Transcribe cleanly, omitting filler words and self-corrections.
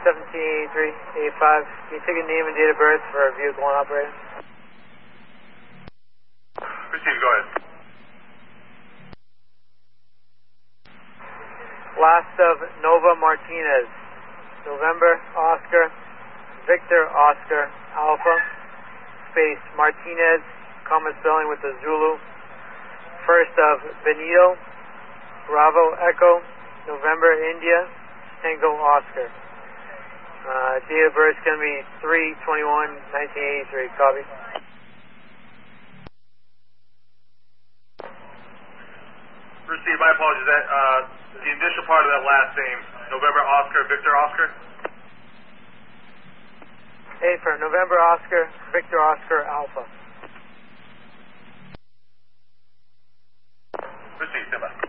178385. Can you take a name and date of birth for vehicle and operator? Receive, go ahead. Last of Nova Martinez. November Oscar Victor Oscar Alpha space Martinez, comma spelling with the Zulu. First of Benito Bravo Echo November India Tango Oscar. Date of birth is going to be 3/21/1983. Copy. Receive, my apologies. That the initial part of that last name, November Oscar Victor Oscar. A for November Oscar Victor Oscar Alpha. Receive, stand by.